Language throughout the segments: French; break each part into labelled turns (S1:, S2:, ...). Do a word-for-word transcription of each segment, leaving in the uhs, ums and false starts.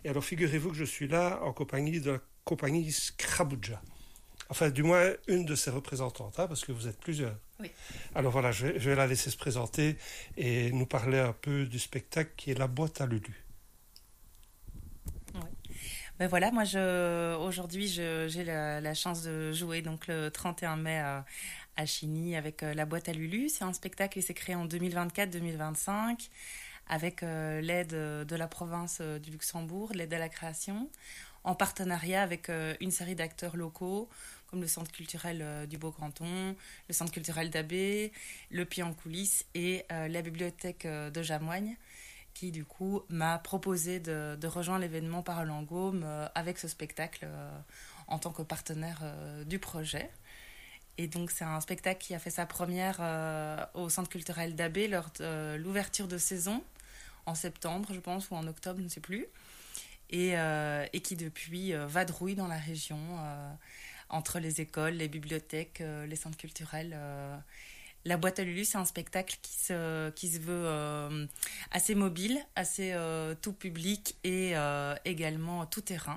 S1: Et alors, figurez-vous que je suis là en compagnie de la compagnie Scrabouja. Enfin, du moins, une de ses représentantes, hein, parce que vous êtes plusieurs.
S2: Oui.
S1: Alors voilà, je vais, je vais la laisser se présenter et nous parler un peu du spectacle qui est La Boîte à Lulu.
S2: Ouais. Ben voilà, moi je, aujourd'hui je, j'ai la, la chance de jouer donc le trente et un mai à, à Chigny avec euh, La Boîte à Lulu. C'est un spectacle qui s'est créé en deux mille vingt-quatre deux mille vingt-cinq avec euh, l'aide de la province euh, du Luxembourg, l'aide à la création, en partenariat avec euh, une série d'acteurs locaux comme le Centre culturel euh, du Beau-Canton, le Centre culturel d'Abbé, le Pied en coulisses et euh, la bibliothèque euh, de Jamoigne, qui du coup m'a proposé de, de rejoindre l'événement Parole en Gaume euh, avec ce spectacle euh, en tant que partenaire euh, du projet. Et donc c'est un spectacle qui a fait sa première euh, au Centre culturel d'Abbé lors de euh, l'ouverture de saison, en septembre je pense, ou en octobre, je ne sais plus, et, euh, et qui depuis euh, vadrouille dans la région, euh, entre les écoles, les bibliothèques, euh, les centres culturels. Euh. La Boîte à Lulu, c'est un spectacle qui se, qui se veut euh, assez mobile, assez euh, tout public et euh, également tout terrain.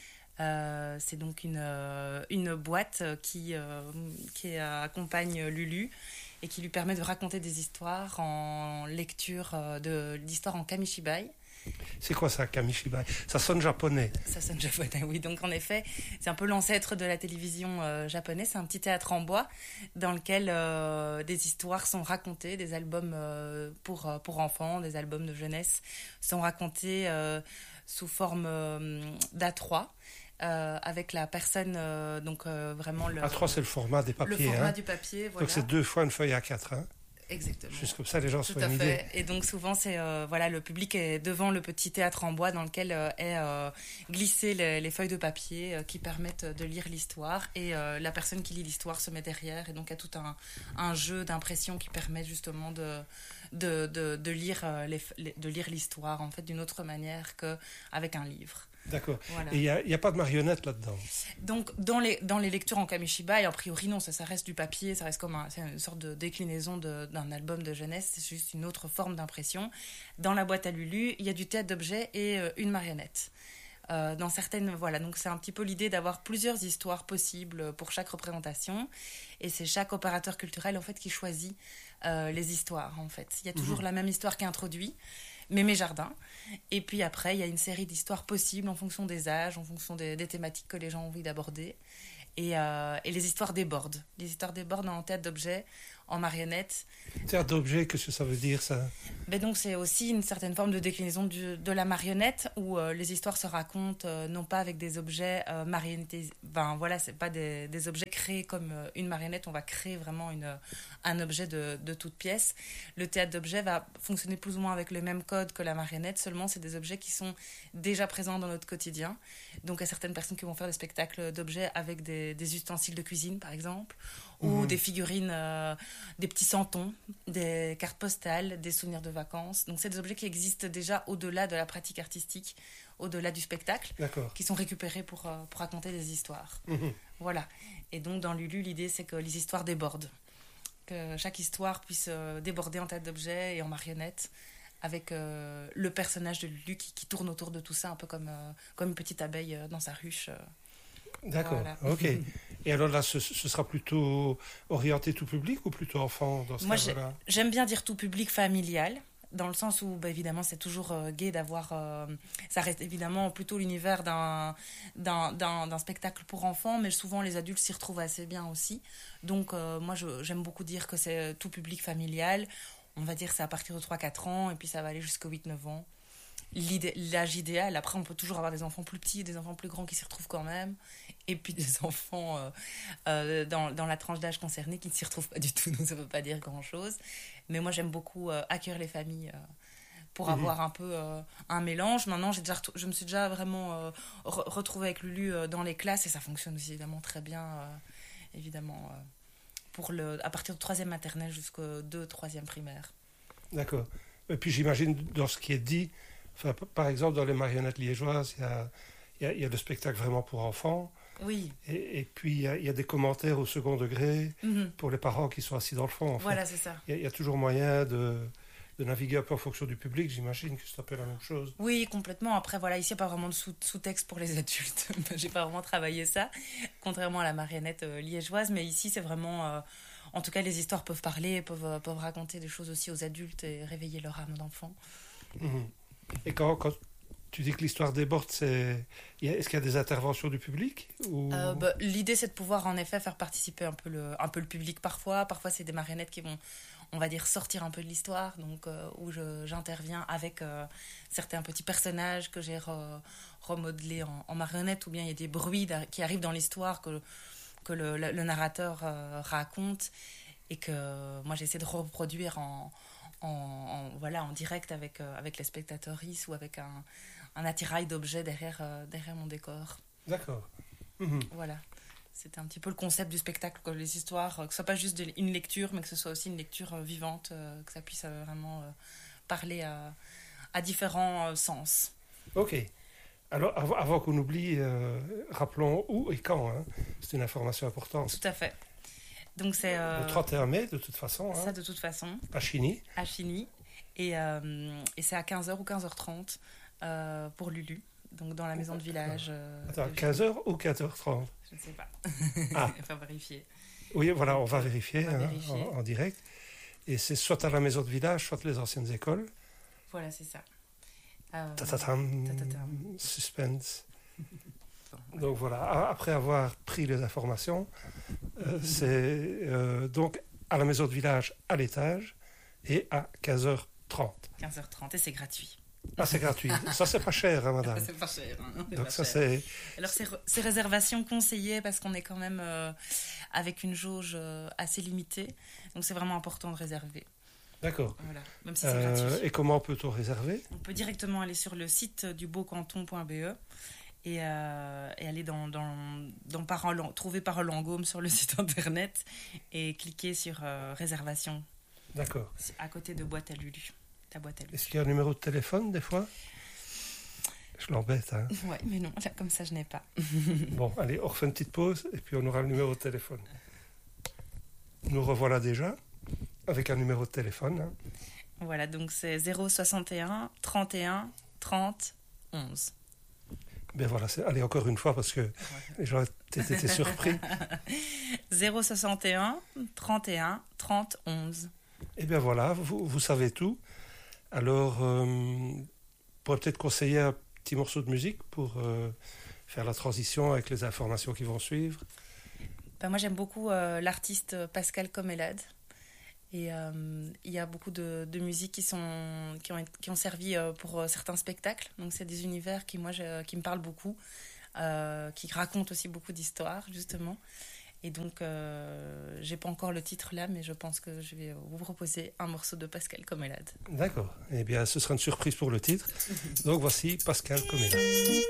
S2: Euh, c'est donc une, euh, une boîte qui, euh, qui accompagne Lulu et qui lui permet de raconter des histoires en lecture euh, de l'histoire en kamishibai.
S1: C'est quoi ça, kamishibai? Ça sonne japonais.
S2: Ça sonne japonais, oui. Donc en effet, c'est un peu l'ancêtre de la télévision euh, japonaise. C'est un petit théâtre en bois dans lequel euh, des histoires sont racontées, des albums euh, pour, pour enfants, des albums de jeunesse sont racontés euh, sous forme euh, d'A trois. Euh, avec la personne, euh, donc euh, vraiment le...
S1: A trois, c'est le format des papiers.
S2: Le format
S1: hein.
S2: du papier, voilà.
S1: Donc c'est deux fois une feuille A quatre. Hein.
S2: Exactement.
S1: Juste comme ça, les gens
S2: Tout
S1: se font
S2: à
S1: une
S2: fait.
S1: idée.
S2: Et donc souvent, c'est euh, voilà, le public est devant le petit théâtre en bois dans lequel euh, est euh, glissé les, les feuilles de papier euh, qui permettent de lire l'histoire. Et euh, la personne qui lit l'histoire se met derrière et donc a tout un, un jeu d'impression qui permet justement de, de, de, de, lire, euh, les, les, de lire l'histoire en fait d'une autre manière qu'avec un livre.
S1: D'accord.
S2: Voilà.
S1: Et il n'y a, a pas de marionnette là-dedans?
S2: Donc, dans les, dans les lectures en kamishibai, a priori, non, ça, ça reste du papier, ça reste comme un, c'est une sorte de déclinaison de, d'un album de jeunesse, c'est juste une autre forme d'impression. Dans La Boîte à Lulu, il y a du théâtre d'objets et euh, une marionnette. Euh, dans certaines, voilà, donc c'est un petit peu l'idée d'avoir plusieurs histoires possibles pour chaque représentation, et c'est chaque opérateur culturel en fait qui choisit euh, les histoires. En fait, il y a toujours mmh. la même histoire qui est introduite. Mémé Jardin. Et puis après, il y a une série d'histoires possibles en fonction des âges, en fonction des, des thématiques que les gens ont envie d'aborder. Et, euh, et les histoires débordent. Les histoires débordent en théâtre d'objets, en marionnette.
S1: Théâtre d'objets, qu'est-ce que ça veut dire, ça?
S2: Ben donc, c'est aussi une certaine forme de déclinaison du, de la marionnette, où euh, les histoires se racontent euh, non pas avec des objets euh, marionnettés. Ben voilà, c'est pas des, des objets créés comme euh, une marionnette, on va créer vraiment une, un objet de, de toute pièce. Le théâtre d'objets va fonctionner plus ou moins avec le même code que la marionnette, seulement c'est des objets qui sont déjà présents dans notre quotidien. Donc, il y a certaines personnes qui vont faire des spectacles d'objets avec des, des ustensiles de cuisine, par exemple, mmh. ou des figurines, euh, des petits santons, des cartes postales, des souvenirs de vacances. Donc, c'est des objets qui existent déjà au-delà de la pratique artistique, au-delà du spectacle,
S1: D'accord.
S2: qui sont récupérés pour, euh, pour raconter des histoires.
S1: Mmh.
S2: Voilà. Et donc, dans Lulu, l'idée, c'est que les histoires débordent. Que chaque histoire puisse euh, déborder en théâtre d'objets et en marionnette, avec euh, le personnage de Lulu qui, qui tourne autour de tout ça, un peu comme, euh, comme une petite abeille euh, dans sa ruche. Euh.
S1: D'accord,
S2: voilà.
S1: ok. Et alors là, ce, ce sera plutôt orienté tout public ou plutôt enfant dans ce
S2: Moi,
S1: cas-là?
S2: J'aime bien dire tout public familial, dans le sens où, bah, évidemment, c'est toujours euh, gai d'avoir... Euh, ça reste évidemment plutôt l'univers d'un, d'un, d'un, d'un spectacle pour enfants, mais souvent, les adultes s'y retrouvent assez bien aussi. Donc, euh, moi, je, j'aime beaucoup dire que c'est tout public familial. On va dire que c'est à partir de trois quatre ans, et puis ça va aller jusqu'aux huit neuf ans. L'idée, l'âge idéal, après on peut toujours avoir des enfants plus petits, des enfants plus grands qui s'y retrouvent quand même, et puis des enfants euh, euh, dans, dans la tranche d'âge concernée qui ne s'y retrouvent pas du tout, donc ça ne veut pas dire grand chose. Mais moi j'aime beaucoup euh, accueillir les familles euh, pour mmh. avoir un peu euh, un mélange. Maintenant j'ai déjà retou- je me suis déjà vraiment euh, re- retrouvée avec Lulu euh, dans les classes, et ça fonctionne aussi évidemment très bien, euh, évidemment euh, pour le, à partir de troisième maternelle jusqu'au deux troisième primaire.
S1: D'accord. Et puis j'imagine dans ce qui est dit, enfin, par exemple, dans les marionnettes liégeoises, il y a, il y a, il y a le spectacle vraiment pour enfants.
S2: Oui.
S1: Et, et puis, il y, a, il y a des commentaires au second degré mm-hmm. pour les parents qui sont assis dans le fond. En
S2: voilà,
S1: fait.
S2: c'est ça.
S1: Il y, a, il y a toujours moyen de, de naviguer un peu en fonction du public. J'imagine que c'est un peu la même chose.
S2: Oui, complètement. Après, voilà, ici, il n'y a pas vraiment de sous- sous-texte pour les adultes. J'ai pas vraiment travaillé ça, contrairement à la marionnette euh, liégeoise. Mais ici, c'est vraiment... euh, en tout cas, les histoires peuvent parler, peuvent, euh, peuvent raconter des choses aussi aux adultes et réveiller leur âme d'enfant.
S1: Mhm. Et quand, quand tu dis que l'histoire déborde, c'est... il y a- est-ce qu'il y a des interventions du public ou...
S2: Euh, bah, l'idée, c'est de pouvoir, en effet, faire participer un peu le, un peu le public parfois. Parfois, c'est des marionnettes qui vont, on va dire, sortir un peu de l'histoire, donc euh, où je- j'interviens avec euh, certains petits personnages que j'ai re- remodelés en, en marionnettes, ou bien il y a des bruits d'ar- qui arrivent dans l'histoire que, que le, le- le narrateur euh, raconte et que moi, j'essaie de reproduire en, en, en- voilà, en direct avec, euh, avec les spectateurs ou avec un, un attirail d'objets derrière, euh, derrière mon décor.
S1: D'accord. Mhm.
S2: Voilà. C'était un petit peu le concept du spectacle, que les histoires, euh, que ce soit pas juste de- une lecture, mais que ce soit aussi une lecture euh, vivante, euh, que ça puisse euh, vraiment euh, parler à, à différents euh, sens.
S1: Ok. Alors, avant, avant qu'on oublie, euh, rappelons où et quand. Hein. C'est une information importante.
S2: Tout à fait. Donc c'est euh,
S1: Le trente et un mai, de toute façon,
S2: ça
S1: hein,
S2: de toute façon,
S1: à Chigny.
S2: à Chigny. Et, euh, et c'est à quinze heures ou quinze heures trente euh, pour Lulu, donc dans la maison de village. euh,
S1: Attends,
S2: de
S1: quinze heures ou quinze heures trente?
S2: Je ne sais pas.
S1: Ah.
S2: Il faut vérifier.
S1: Oui, voilà, on va vérifier,
S2: On va
S1: hein,
S2: vérifier.
S1: En, en direct. Et c'est soit à la maison de village, soit les anciennes écoles.
S2: Voilà, c'est ça. Euh,
S1: Tatatam,
S2: tatatam.
S1: suspense. Donc voilà, a- après avoir pris les informations, euh, c'est euh, donc à la maison de village à l'étage et à quinze heures trente.
S2: quinze heures trente et c'est gratuit.
S1: Ah, c'est gratuit. Ça, c'est pas cher, hein, madame.
S2: C'est pas cher. Hein, c'est
S1: Donc
S2: pas
S1: ça,
S2: cher.
S1: c'est...
S2: Alors, c'est, re- c'est réservation conseillée parce qu'on est quand même euh, avec une jauge euh, assez limitée. Donc, c'est vraiment important de réserver.
S1: D'accord.
S2: Voilà. Même si c'est
S1: Euh,
S2: gratuit.
S1: et comment peut-on réserver?
S2: On peut directement aller sur le site du beaucanton point b e et, euh, et aller dans, dans, dans parole, trouver Parole en Gaume sur le site internet et cliquer sur euh, réservation
S1: D'accord.
S2: à côté de boîte à Lulu. Ta boîte à Lulu.
S1: Est-ce qu'il y a un numéro de téléphone, des fois? Je l'embête, hein.
S2: Ouais, mais non, là, comme ça, je n'ai pas.
S1: Bon, allez, on refait une petite pause et puis on aura le numéro de téléphone. Nous revoilà déjà avec un numéro de téléphone. Hein.
S2: Voilà, donc c'est zéro soixante et un trente et un trente onze.
S1: Ben voilà, c'est... allez, encore une fois parce que les gens étaient, étaient surpris.
S2: zéro soixante et un trente et un trente onze.
S1: Et bien voilà, vous, vous savez tout. Alors, euh, on pourrait peut-être conseiller un petit morceau de musique pour euh, faire la transition avec les informations qui vont suivre.
S2: Ben, moi, j'aime beaucoup euh, l'artiste Pascal Comélade. Et euh, il y a beaucoup de, de musiques qui, sont, qui, ont, qui ont servi euh, pour euh, certains spectacles. Donc, c'est des univers qui, moi, je, qui me parlent beaucoup, euh, qui racontent aussi beaucoup d'histoires, justement. Et donc, euh, j'ai pas encore le titre là, mais je pense que je vais vous proposer un morceau de Pascal Comélade.
S1: D'accord. Eh bien, ce sera une surprise pour le titre. Donc, voici Pascal Comélade.